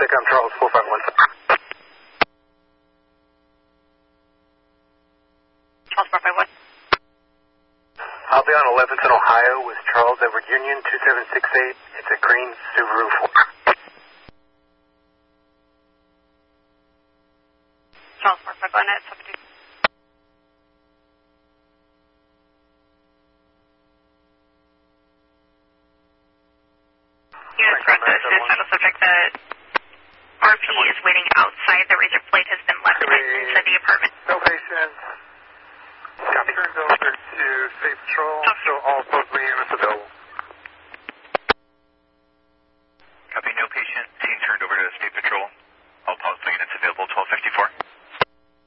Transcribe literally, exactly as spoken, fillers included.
I'm Charles four five one. Charles four five one. I'll be on eleventh in Ohio with Charles Edward Union two seven six eight. It's a green Subaru four. Charles four five one at seventy. Units front to suicidal subject that R P is waiting outside. The razor plate has been left inside the apartment. No patients. Turned over to State Patrol, so all supposedly units available.